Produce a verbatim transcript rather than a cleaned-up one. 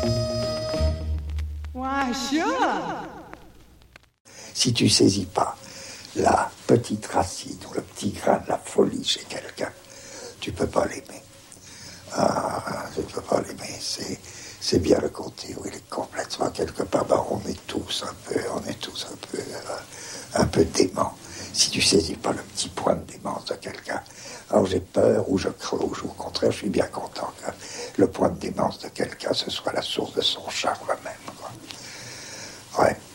Why, sure. Si tu saisis pas la petite racine ou le petit grain de la folie chez quelqu'un, tu peux pas l'aimer. Ah, tu peux pas l'aimer. C'est, c'est bien le côté où il est complètement quelque part. Ben, on est tous un peu, on est tous un peu, euh, un peu déments. Si tu saisis pas le petit point de démence de quelqu'un, alors j'ai peur ou je croche, ou au contraire, je suis bien content que le point de démence de quelqu'un, ce soit la source de son charme même, quoi. Ouais.